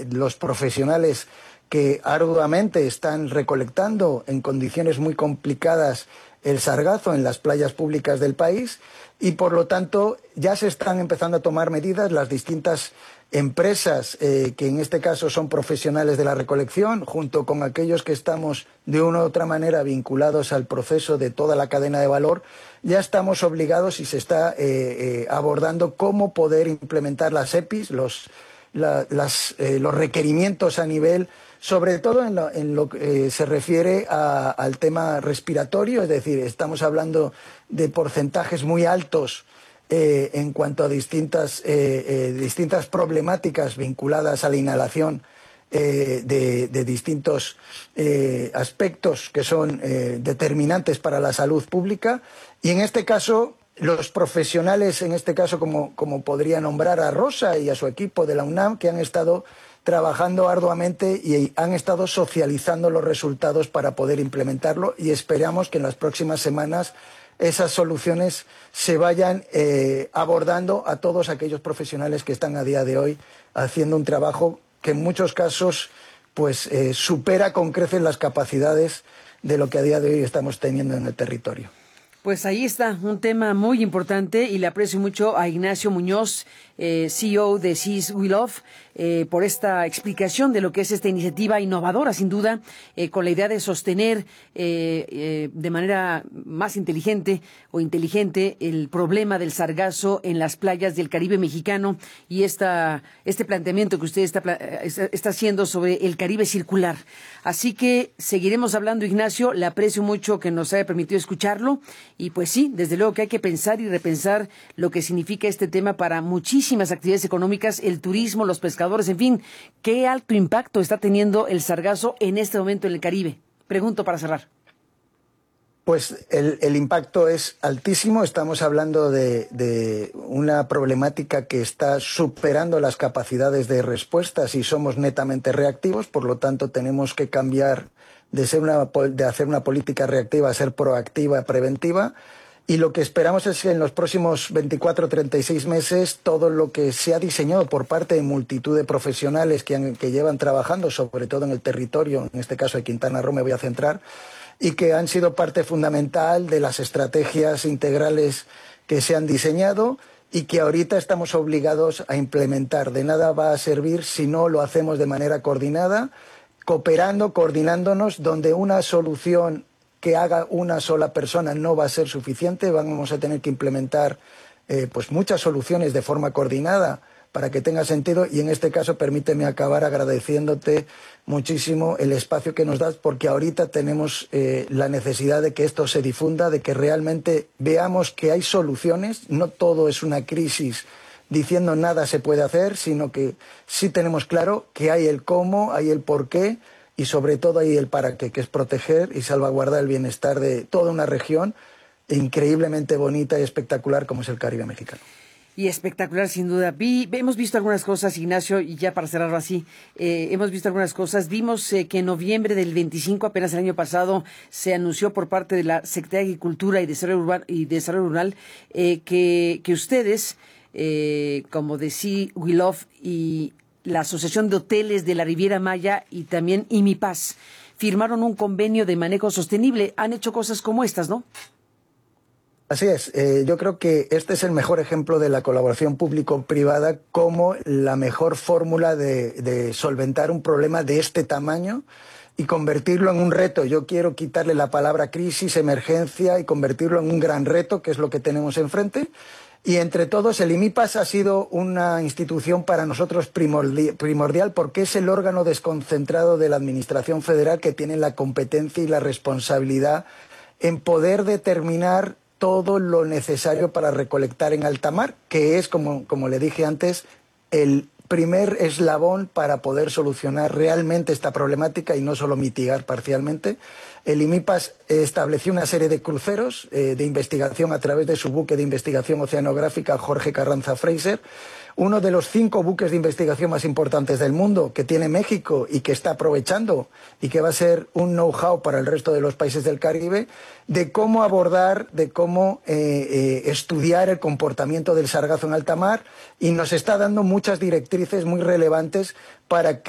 los profesionales que arduamente están recolectando en condiciones muy complicadas el sargazo en las playas públicas del país, y por lo tanto ya se están empezando a tomar medidas las distintas empresas que en este caso son profesionales de la recolección, junto con aquellos que estamos de una u otra manera vinculados al proceso de toda la cadena de valor. Ya estamos obligados y se está abordando cómo poder implementar las EPIs, los requerimientos a nivel, sobre todo en lo que se refiere al tema respiratorio, es decir, estamos hablando de porcentajes muy altos en cuanto a distintas problemáticas vinculadas a la inhalación de distintos aspectos que son determinantes para la salud pública. Y en este caso, los profesionales, en este caso como podría nombrar a Rosa y a su equipo de la UNAM, que han estado trabajando arduamente y han estado socializando los resultados para poder implementarlo, y esperamos que en las próximas semanas esas soluciones se vayan abordando a todos aquellos profesionales que están a día de hoy haciendo un trabajo que en muchos casos pues supera con creces las capacidades de lo que a día de hoy estamos teniendo en el territorio. Pues ahí está, un tema muy importante, y le aprecio mucho a Ignacio Muñoz, CEO de Seas We Love, por esta explicación de lo que es esta iniciativa innovadora, sin duda, con la idea de sostener de manera más inteligente el problema del sargazo en las playas del Caribe mexicano, y este planteamiento que usted está haciendo sobre el Caribe circular. Así que seguiremos hablando, Ignacio, le aprecio mucho que nos haya permitido escucharlo, y pues sí, desde luego que hay que pensar y repensar lo que significa este tema para muchísimas actividades económicas, el turismo, los pescadores, en fin, qué alto impacto está teniendo el sargazo en este momento en el Caribe. Pregunto para cerrar. Pues el impacto es altísimo. Estamos hablando de una problemática que está superando las capacidades de respuesta si somos netamente reactivos. Por lo tanto, tenemos que cambiar de hacer una política reactiva a ser proactiva, preventiva. Y lo que esperamos es que en los próximos 24 o 36 meses todo lo que se ha diseñado por parte de multitud de profesionales que llevan trabajando, sobre todo en el territorio, en este caso de Quintana Roo me voy a centrar, y que han sido parte fundamental de las estrategias integrales que se han diseñado y que ahorita estamos obligados a implementar. De nada va a servir si no lo hacemos de manera coordinada, cooperando, coordinándonos, donde una solución que haga una sola persona no va a ser suficiente. Vamos a tener que implementar pues muchas soluciones de forma coordinada para que tenga sentido, y en este caso permíteme acabar agradeciéndote muchísimo el espacio que nos das, porque ahorita tenemos la necesidad de que esto se difunda, de que realmente veamos que hay soluciones. No todo es una crisis diciendo nada se puede hacer, sino que sí tenemos claro que hay el cómo, hay el por qué, y sobre todo hay el para qué, que es proteger y salvaguardar el bienestar de toda una región increíblemente bonita y espectacular como es el Caribe mexicano. Y espectacular, sin duda. Hemos visto algunas cosas, Ignacio, y ya para cerrarlo así, hemos visto algunas cosas. Vimos que en noviembre del 25, apenas el año pasado, se anunció por parte de la Secretaría de Agricultura y Desarrollo Rural que ustedes, como de Sea We Love y la Asociación de Hoteles de la Riviera Maya y también IMIPAS, firmaron un convenio de manejo sostenible. Han hecho cosas como estas, ¿no? Así es. Yo creo que este es el mejor ejemplo de la colaboración público-privada como la mejor fórmula de solventar un problema de este tamaño y convertirlo en un reto. Yo quiero quitarle la palabra crisis, emergencia, y convertirlo en un gran reto, que es lo que tenemos enfrente. Y entre todos, el IMIPAS ha sido una institución para nosotros primordial, porque es el órgano desconcentrado de la Administración Federal que tiene la competencia y la responsabilidad en poder determinar todo lo necesario para recolectar en alta mar, que es, como le dije antes, el primer eslabón para poder solucionar realmente esta problemática y no solo mitigar parcialmente. El IMIPAS estableció una serie de cruceros de investigación a través de su buque de investigación oceanográfica Jorge Carranza Fraser, uno de los 5 buques de investigación más importantes del mundo que tiene México y que está aprovechando y que va a ser un know-how para el resto de los países del Caribe, de cómo abordar, de cómo estudiar el comportamiento del sargazo en alta mar, y nos está dando muchas directrices muy relevantes para que